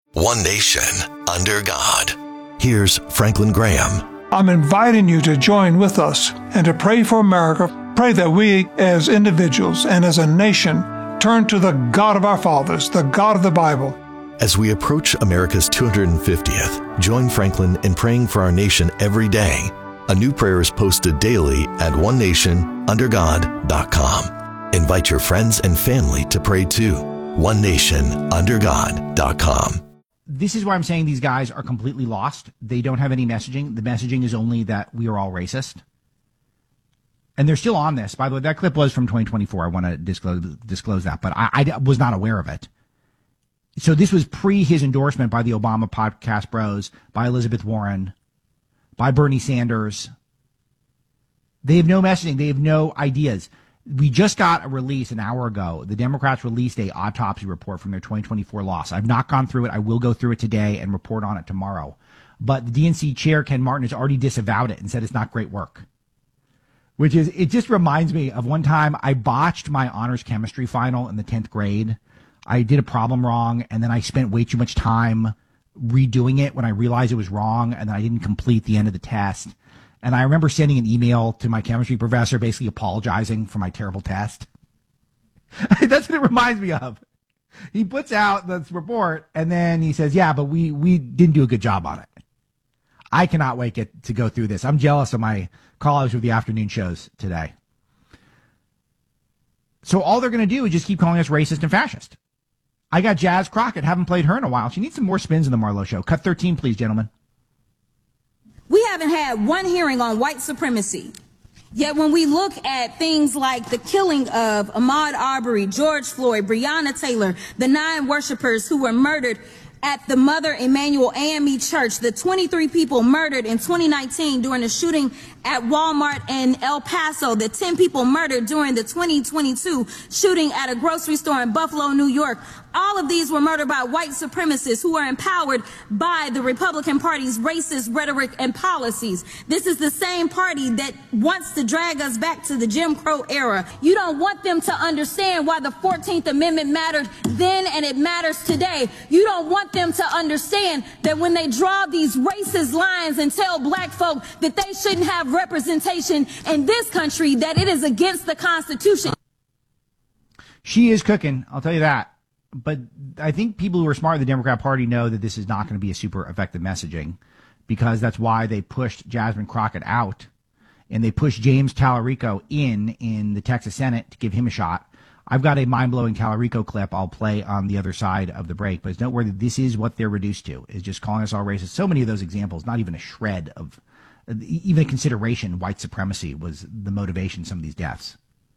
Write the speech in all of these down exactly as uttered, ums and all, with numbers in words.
One nation under God. Here's Franklin Graham. I'm inviting you to join with us and to pray for America. Pray that we as individuals and as a nation turn to the God of our fathers, the God of the Bible. As we approach America's two hundred fiftieth, join Franklin in praying for our nation every day. A new prayer is posted daily at one nation under god dot com. Invite your friends and family to pray too. one nation under god dot com. This is why I'm saying these guys are completely lost. They don't have any messaging. The messaging is only that we are all racist. And they're still on this. By the way, that clip was from twenty twenty-four. I want to disclose, disclose that, but I, I was not aware of it. So this was pre his endorsement by the Obama podcast bros, by Elizabeth Warren, by Bernie Sanders. They have no messaging. They have no ideas. We just got a release an hour ago. The Democrats released a autopsy report from their twenty twenty-four loss. I've not gone through it. I will go through it today and report on it tomorrow. But the D N C chair, Ken Martin, has already disavowed it and said it's not great work. Which is, it just reminds me of one time I botched my honors chemistry final in the tenth grade. I did a problem wrong, and then I spent way too much time redoing it when I realized it was wrong, and then I didn't complete the end of the test. And I remember sending an email to my chemistry professor basically apologizing for my terrible test. That's what it reminds me of. He puts out this report, and then he says, yeah, but we, we didn't do a good job on it. I cannot wait get, to go through this. I'm jealous of my colleagues with the afternoon shows today. So all they're going to do is just keep calling us racist and fascist. I got Jazz Crockett. Haven't played her in a while. She needs some more spins in the Marlowe Show. Cut thirteen, please, gentlemen. We haven't had one hearing on white supremacy. Yet when we look at things like the killing of Ahmaud Arbery, George Floyd, Breonna Taylor, the nine worshipers who were murdered at the Mother Emanuel A M E Church, the twenty-three people murdered in twenty nineteen during the shooting at Walmart in El Paso, the ten people murdered during the twenty twenty-two shooting at a grocery store in Buffalo, New York. All of these were murdered by white supremacists who are empowered by the Republican Party's racist rhetoric and policies. This is the same party that wants to drag us back to the Jim Crow era. You don't want them to understand why the fourteenth Amendment mattered then and it matters today. You don't want them to understand that when they draw these racist lines and tell black folk that they shouldn't have representation in this country, that it is against the Constitution. She is cooking, I'll tell you that. But I think people who are smart in the Democrat Party know that this is not going to be a super effective messaging, because that's why they pushed Jasmine Crockett out and they pushed James Tallarico in in the Texas Senate to give him a shot. I've got a mind-blowing Tallarico clip I'll play on the other side of the break, but it's noteworthy this is what they're reduced to, is just calling us all racist. So many of those examples, not even a shred of, even a consideration, white supremacy was the motivation of some of these deaths.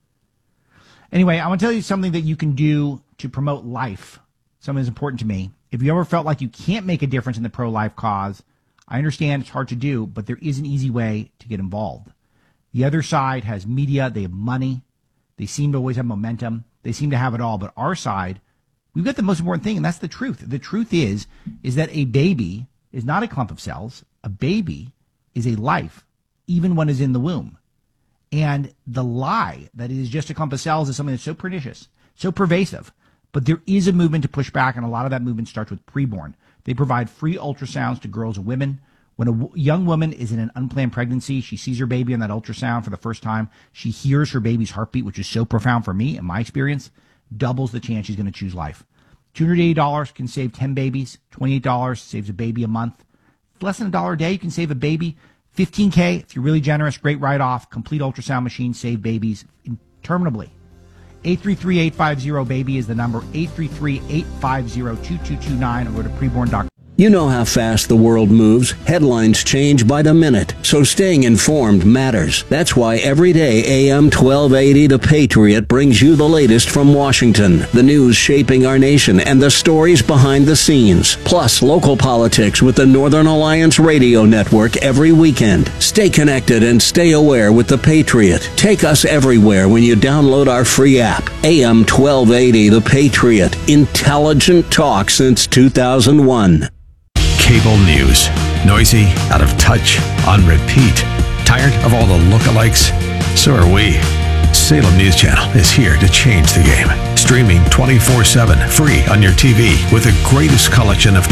Anyway, I want to tell you something that you can do to promote life. Something that's important to me. If you ever felt like you can't make a difference in the pro-life cause, I understand it's hard to do, but there is an easy way to get involved. The other side has media, they have money, they seem to always have momentum, they seem to have it all, but our side, we've got the most important thing, and that's the truth. The truth is, is that a baby is not a clump of cells. A baby is a life, even when it's in the womb. And the lie that it is just a clump of cells is something that's so pernicious, so pervasive. But there is a movement to push back, and a lot of that movement starts with preborn. They provide free ultrasounds to girls and women. When a w- young woman is in an unplanned pregnancy, she sees her baby on that ultrasound for the first time. She hears her baby's heartbeat, which is so profound for me, in my experience, doubles the chance she's going to choose life. two hundred eighty dollars can save ten babies. twenty-eight dollars saves a baby a month. Less than a dollar a day, you can save a baby. fifteen K, if you're really generous, great write-off. Complete ultrasound machine, save babies interminably. eight three three, eight five zero, BABY is the number. eight three three, eight five zero, two two two nine, or go to preborn dot com. You know how fast the world moves. Headlines change by the minute, so staying informed matters. That's why every day A M twelve eighty The Patriot brings you the latest from Washington, the news shaping our nation, and the stories behind the scenes. Plus, local politics with the Northern Alliance Radio Network every weekend. Stay connected and stay aware with The Patriot. Take us everywhere when you download our free app. A M twelve eighty The Patriot. Intelligent talk since two thousand one. Cable news. Noisy, out of touch, on repeat. Tired of all the lookalikes? So are we. Salem News Channel is here to change the game. Streaming twenty-four seven, free on your T V with the greatest collection of